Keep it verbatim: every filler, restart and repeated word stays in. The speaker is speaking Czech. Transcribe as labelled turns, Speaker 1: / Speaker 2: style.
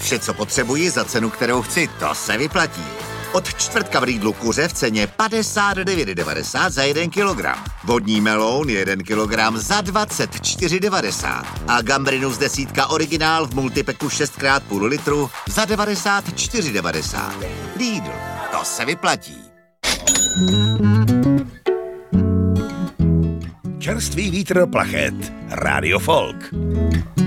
Speaker 1: Vše, co potřebuji za cenu, kterou chci, to se vyplatí. Od čtvrtka v Lidlu kuře v ceně padesát devět devadesát za jeden kilogram. Vodní meloun jeden kilogram za dvacet čtyři devadesát. A gambrinus desítka originál v multipeku šest krát půl litru za devadesát čtyři devadesát. Lidl, to se vyplatí.
Speaker 2: Čerstvý vítr plachet. Rádio Folk.